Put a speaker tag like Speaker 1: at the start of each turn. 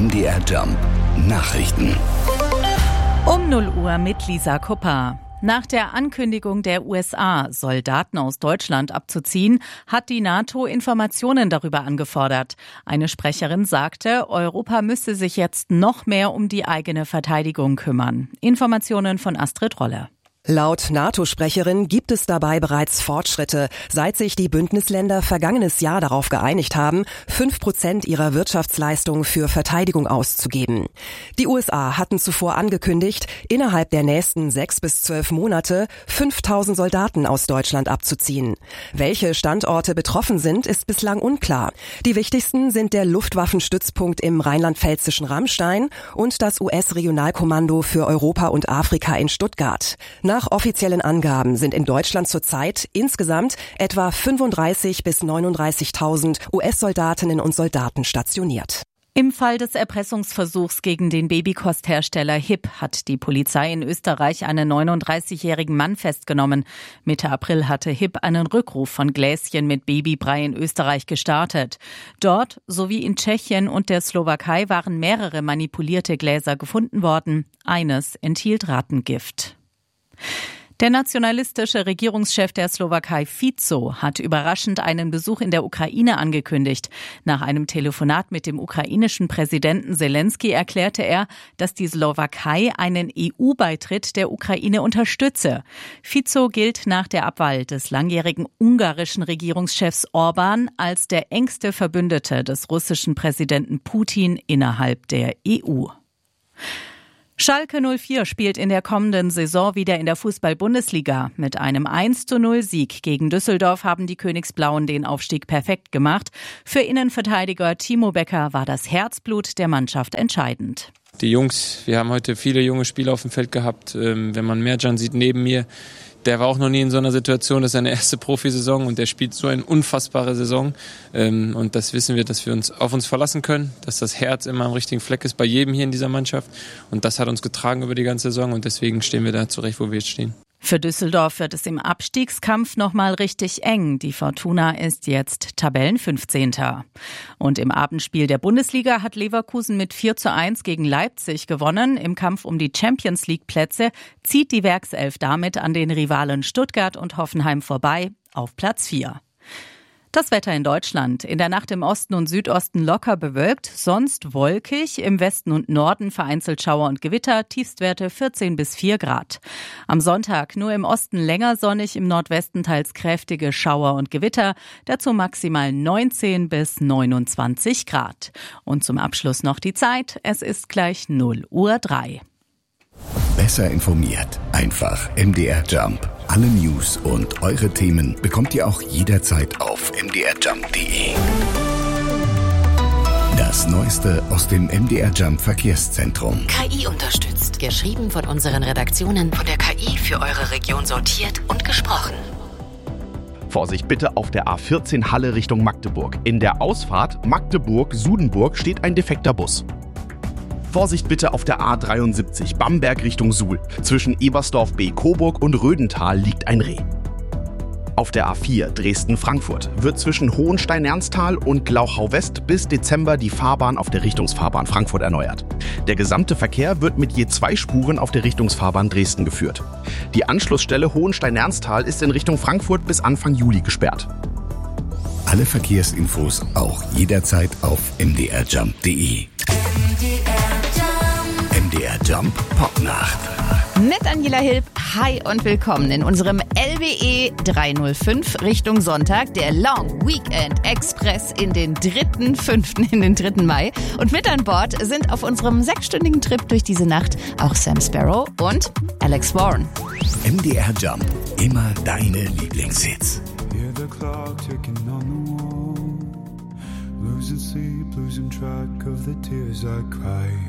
Speaker 1: MDR Jump Nachrichten.
Speaker 2: Um 0 Uhr mit Lisa Kupper. Nach der Ankündigung der USA, Soldaten aus Deutschland abzuziehen, hat die NATO Informationen darüber angefordert. Eine Sprecherin sagte, Europa müsse sich jetzt noch mehr um die eigene Verteidigung kümmern. Informationen von Astrid Rolle.
Speaker 3: Laut NATO-Sprecherin gibt es dabei bereits Fortschritte, seit sich die Bündnisländer vergangenes Jahr darauf geeinigt haben, 5% ihrer Wirtschaftsleistung für Verteidigung auszugeben. Die USA hatten zuvor angekündigt, innerhalb der nächsten 6 bis 12 Monate 5.000 Soldaten aus Deutschland abzuziehen. Welche Standorte betroffen sind, ist bislang unklar. Die wichtigsten sind der Luftwaffenstützpunkt im rheinland-pfälzischen Ramstein und das US-Regionalkommando für Europa und Afrika in Stuttgart. Nach offiziellen Angaben sind in Deutschland zurzeit insgesamt etwa 35.000 bis 39.000 US-Soldatinnen und Soldaten stationiert.
Speaker 2: Im Fall des Erpressungsversuchs gegen den Babykosthersteller HIP hat die Polizei in Österreich einen 39-jährigen Mann festgenommen. Mitte April hatte HIP einen Rückruf von Gläschen mit Babybrei in Österreich gestartet. Dort sowie in Tschechien und der Slowakei waren mehrere manipulierte Gläser gefunden worden. Eines enthielt Rattengift. Der nationalistische Regierungschef der Slowakei Fico hat überraschend einen Besuch in der Ukraine angekündigt. Nach einem Telefonat mit dem ukrainischen Präsidenten Selenskyj erklärte er, dass die Slowakei einen EU-Beitritt der Ukraine unterstütze. Fico gilt nach der Abwahl des langjährigen ungarischen Regierungschefs Orbán als der engste Verbündete des russischen Präsidenten Putin innerhalb der EU. Schalke 04 spielt in der kommenden Saison wieder in der Fußball-Bundesliga. Mit einem 1:0-Sieg gegen Düsseldorf haben die Königsblauen den Aufstieg perfekt gemacht. Für Innenverteidiger Timo Becker war das Herzblut der Mannschaft entscheidend.
Speaker 4: Die Jungs, wir haben heute viele junge Spieler auf dem Feld gehabt. Wenn man Mercan sieht neben mir, der war auch noch nie in so einer Situation, das ist seine erste Profisaison und der spielt so eine unfassbare Saison. Und das wissen wir, dass wir uns auf uns verlassen können, dass das Herz immer am richtigen Fleck ist bei jedem hier in dieser Mannschaft. Und das hat uns getragen über die ganze Saison und deswegen stehen wir da zurecht, wo wir jetzt stehen.
Speaker 2: Für Düsseldorf wird es im Abstiegskampf nochmal richtig eng. Die Fortuna ist jetzt Tabellen-15. Und im Abendspiel der Bundesliga hat Leverkusen mit 4:1 gegen Leipzig gewonnen. Im Kampf um die Champions-League-Plätze zieht die Werkself damit an den Rivalen Stuttgart und Hoffenheim vorbei auf Platz 4. Das Wetter in Deutschland. In der Nacht im Osten und Südosten locker bewölkt, sonst wolkig, im Westen und Norden vereinzelt Schauer und Gewitter, Tiefstwerte 14 bis 4 Grad. Am Sonntag nur im Osten länger sonnig, im Nordwesten teils kräftige Schauer und Gewitter, dazu maximal 19 bis 29 Grad. Und zum Abschluss noch die Zeit, es ist gleich 0:03.
Speaker 1: Besser informiert. Einfach MDR Jump. Alle News und eure Themen bekommt ihr auch jederzeit auf mdrjump.de. Das Neueste aus dem MDR Jump Verkehrszentrum.
Speaker 5: KI unterstützt. Geschrieben von unseren Redaktionen, von der KI für eure Region sortiert und gesprochen.
Speaker 6: Vorsicht bitte auf der A14 Halle Richtung Magdeburg. In der Ausfahrt Magdeburg-Sudenburg steht ein defekter Bus. Vorsicht bitte auf der A73 Bamberg Richtung Suhl. Zwischen Ebersdorf B-Coburg und Rödental liegt ein Reh. Auf der A4 Dresden-Frankfurt wird zwischen Hohenstein-Ernsthal und Glauchau-West bis Dezember die Fahrbahn auf der Richtungsfahrbahn Frankfurt erneuert. Der gesamte Verkehr wird mit je 2 Spuren auf der Richtungsfahrbahn Dresden geführt. Die Anschlussstelle Hohenstein-Ernsthal ist in Richtung Frankfurt bis Anfang Juli gesperrt.
Speaker 1: Alle Verkehrsinfos auch jederzeit auf mdrjump.de. MDR Jump Popnacht.
Speaker 7: Mit Angela Hilb, hi und willkommen in unserem LBE 305 Richtung Sonntag, der Long Weekend Express in den 3. Mai. Und mit an Bord sind auf unserem 6-stündigen Trip durch diese Nacht auch Sam Sparrow und Alex Warren.
Speaker 1: MDR Jump, immer deine Lieblingshits.
Speaker 8: Hear the clock ticking on the wall. Losing sleep, losing track of the tears I cry.